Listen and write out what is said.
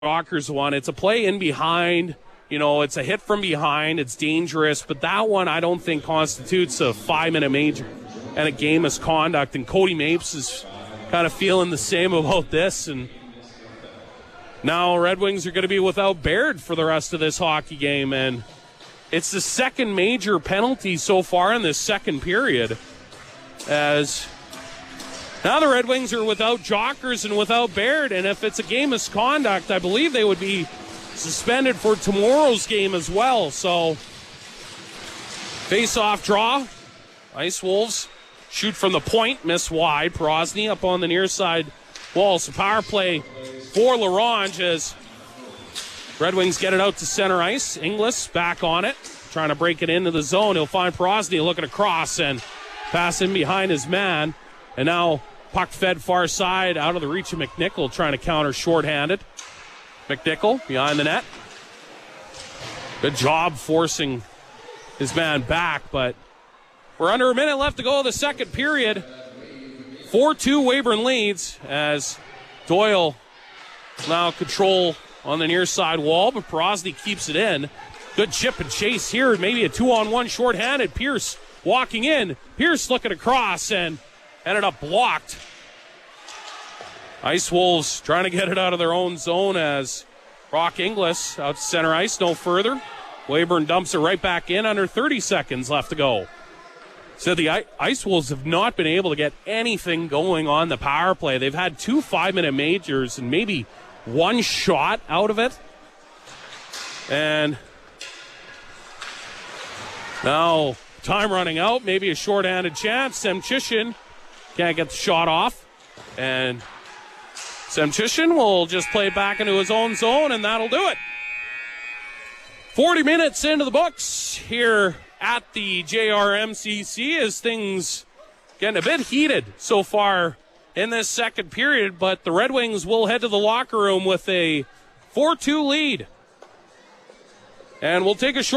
Rockers one. It's a play in behind. You know, it's a hit from behind. It's dangerous. But that one I don't think constitutes a 5-minute major and a game misconduct. And Cody Mapes is kind of feeling the same about this. And now Red Wings are going to be without Baird for the rest of this hockey game. And it's the second major penalty so far in this second period. As now the Red Wings are without Jockers and without Baird. And if it's a game misconduct, I believe they would be suspended for tomorrow's game as well. So face-off draw. Ice Wolves shoot from the point, miss wide. Prosny up on the near side wall. So power play for LaRange as Red Wings get it out to center ice. Inglis back on it, trying to break it into the zone. He'll find Prosny looking across and pass in behind his man. And now puck fed far side out of the reach of McNichol, trying to counter shorthanded. McNichol behind the net. Good job forcing his man back, but we're under a minute left to go in the second period. 4-2 Weyburn leads as Doyle now control on the near side wall, but Prosny keeps it in. Good chip and chase here. Maybe a 2-on-1 shorthanded. Pierce walking in. Pierce looking across and ended up blocked. Ice Wolves trying to get it out of their own zone as Brock Inglis out to center ice, no further. Weyburn dumps it right back in, under 30 seconds left to go. So the Ice Wolves have not been able to get anything going on the power play. They've had 2 5-minute majors and maybe one shot out of it. And now time running out, maybe a shorthanded chance. Semchishin can't get the shot off. And Semchishin will just play it back into his own zone, and that'll do it. 40 minutes into the books here at the JRMCC as things getting a bit heated so far in this second period, but the Red Wings will head to the locker room with a 4-2 lead. And we'll take a short